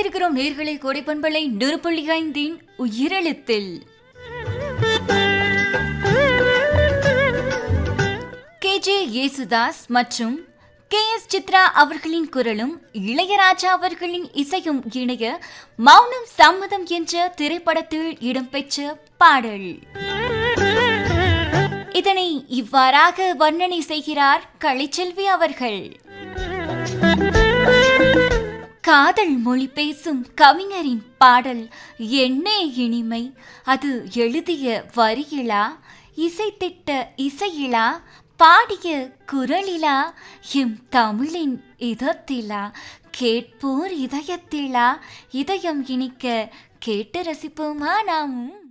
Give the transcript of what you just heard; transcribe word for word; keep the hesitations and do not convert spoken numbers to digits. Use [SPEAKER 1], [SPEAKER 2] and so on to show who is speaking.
[SPEAKER 1] இணைந்திருக்கிறோம் நேர்களை கோடைப்பண்பலை நூறு புள்ளி ஐந்தின் உயிரெழுத்தில். கே ஜே யேசுதாஸ் மற்றும் கே எஸ் சித்ரா அவர்களின் குரலும் இளையராஜா அவர்களின் இசையும் இணைய மௌனம் சம்மதம் என்ற திரைப்படத்தில் இடம்பெற்ற பாடல். இதனை இவ்வாறாக வர்ணனை செய்கிறார் கலைச்செல்வி அவர்கள். காதல் மொழி பேசும் கவிஞரின் பாடல் என்ன இனிமை, அது எழுதிய வரியிலா, இசைத்திட்ட இசையிலா, பாடிய குரலிலா, எம் தமிழின் இதத்திலா, கேட்போர் இதயத்திலா, இதயம் இனிக்க கேட்டு ரசிப்போமா நாமும்.